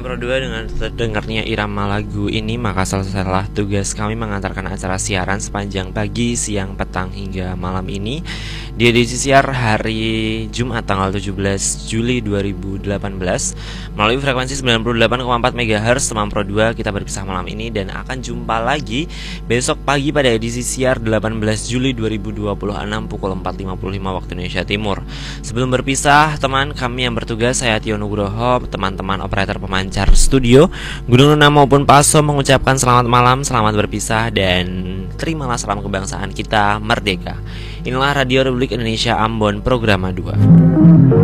Pro 2 dengan terdengarnya irama lagu ini, maka selesailah tugas kami mengantarkan acara siaran sepanjang pagi, siang, petang hingga malam ini di edisi siar hari Jumat tanggal 17 Juli 2018 melalui frekuensi 98,4 MHz Teman Pro 2. Kita berpisah malam ini dan akan jumpa lagi besok pagi pada edisi siar 18 Juli 2026 pukul 4.55 waktu Indonesia Timur. Sebelum berpisah, teman kami yang bertugas, saya Tio Nugroho, teman-teman operator pemancar studio Gunung Nuna maupun Paso mengucapkan selamat malam, selamat berpisah, dan terimalah salam kebangsaan kita merdeka. Inilah Radio Republik Indonesia Ambon, Programa 2.